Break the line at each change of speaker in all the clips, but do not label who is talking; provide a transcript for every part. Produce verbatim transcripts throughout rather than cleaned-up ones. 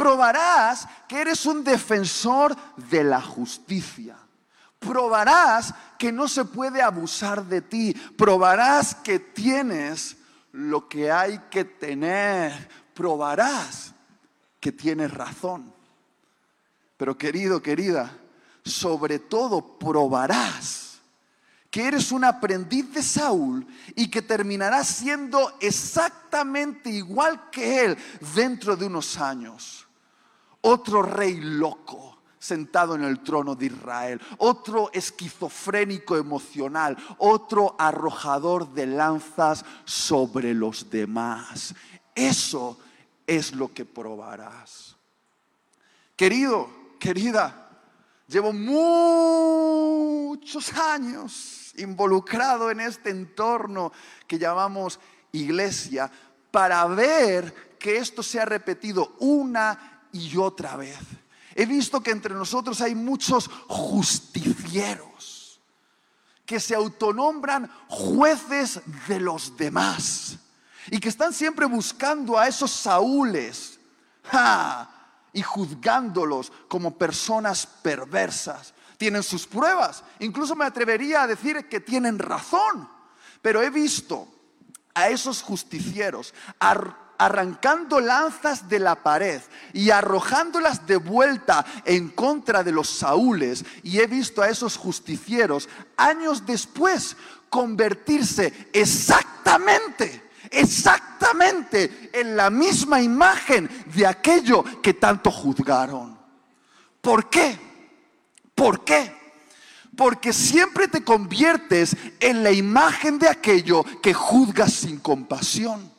probarás que eres un defensor de la justicia. Probarás que no se puede abusar de ti. Probarás que tienes lo que hay que tener. Probarás que tienes razón. Pero querido, querida, sobre todo probarás que eres un aprendiz de Saúl y que terminarás siendo exactamente igual que él dentro de unos años. Otro rey loco sentado en el trono de Israel, otro esquizofrénico emocional, otro arrojador de lanzas sobre los demás. Eso es lo que probarás. Querido, querida, llevo muchos años involucrado en este entorno que llamamos iglesia para ver que esto se ha repetido una y otra vez. He visto que entre nosotros hay muchos justicieros que se autonombran jueces de los demás y que están siempre buscando a esos Saúles ¡ja! Y juzgándolos como personas perversas. Tienen sus pruebas, incluso me atrevería a decir que tienen razón, pero he visto a esos justicieros ar- arrancando lanzas de la pared y arrojándolas de vuelta en contra de los Saúles, y he visto a esos justicieros años después convertirse exactamente Exactamente en la misma imagen de aquello que tanto juzgaron. ¿Por qué? ¿Por qué? Porque siempre te conviertes en la imagen de aquello que juzgas sin compasión.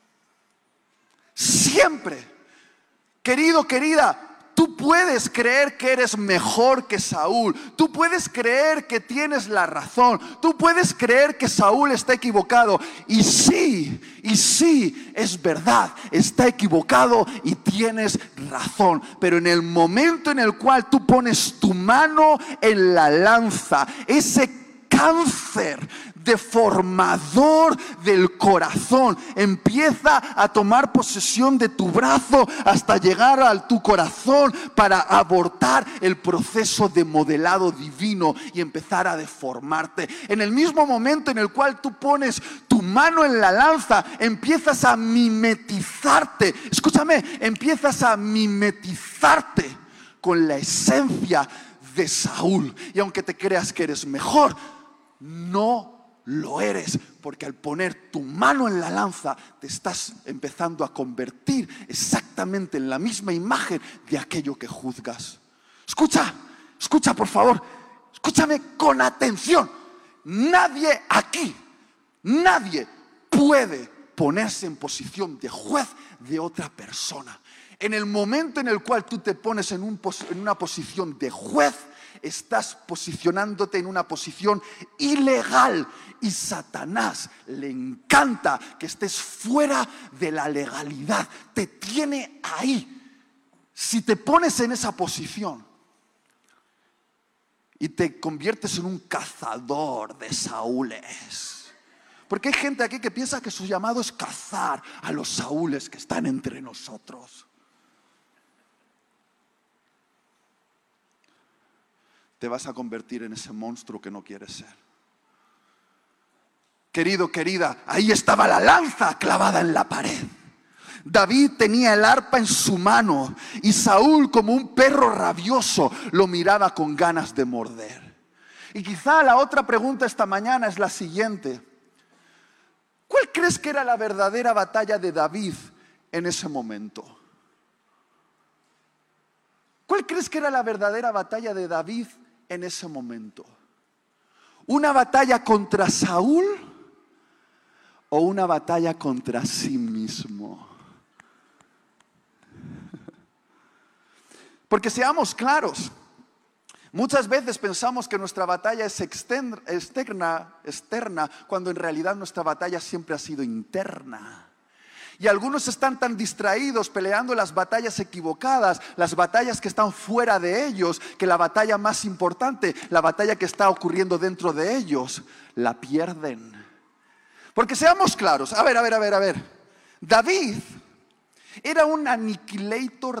Siempre. Querido, querida, tú puedes creer que eres mejor que Saúl. Tú puedes creer que tienes la razón. Tú puedes creer que Saúl está equivocado. Y sí, y sí, es verdad, está equivocado y tienes razón. Pero en el momento en el cual tú pones tu mano en la lanza, ese cáncer deformador del corazón empieza a tomar posesión de tu brazo hasta llegar a tu corazón para abortar el proceso de modelado divino y empezar a deformarte. En el mismo momento en el cual tú pones tu mano en la lanza, empiezas a mimetizarte. Escúchame, empiezas a mimetizarte con la esencia de Saúl. Y aunque te creas que eres mejor, no lo eres, porque al poner tu mano en la lanza te estás empezando a convertir exactamente en la misma imagen de aquello que juzgas. Escucha, escucha por favor, escúchame con atención. Nadie aquí, nadie puede ponerse en posición de juez de otra persona. En el momento en el cual tú te pones en, un, en una posición de juez, estás posicionándote en una posición ilegal, y Satanás le encanta que estés fuera de la legalidad. Te tiene ahí. Si te pones en esa posición y te conviertes en un cazador de Saúles, porque hay gente aquí que piensa que su llamado es cazar a los Saúles que están entre nosotros. Te vas a convertir en ese monstruo que no quieres ser. Querido, querida, ahí estaba la lanza clavada en la pared. David tenía el arpa en su mano y Saúl, como un perro rabioso, lo miraba con ganas de morder. Y quizá la otra pregunta esta mañana es la siguiente: ¿cuál crees que era la verdadera batalla de David en ese momento? ¿Cuál crees que era la verdadera batalla de David en ese momento? ¿Una batalla contra Saúl o una batalla contra sí mismo? Porque seamos claros, muchas veces pensamos que nuestra batalla es externa, externa, externa, cuando en realidad nuestra batalla siempre ha sido interna. Y algunos están tan distraídos peleando las batallas equivocadas, las batallas que están fuera de ellos, que la batalla más importante, la batalla que está ocurriendo dentro de ellos, la pierden. Porque seamos claros, a ver, a ver, a ver, a ver. David era un aniquilator